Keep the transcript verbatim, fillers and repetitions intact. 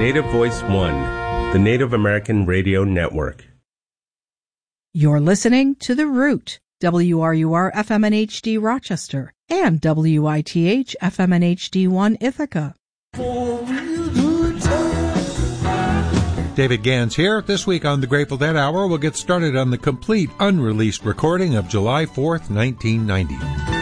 Native Voice One, the Native American Radio Network. You're listening to The Root, W R U R F M N H D Rochester, and W I T H F M N H D one Ithaca. David Gans here. This week on the Grateful Dead Hour, we'll get started on the complete unreleased recording of July fourth, nineteen ninety.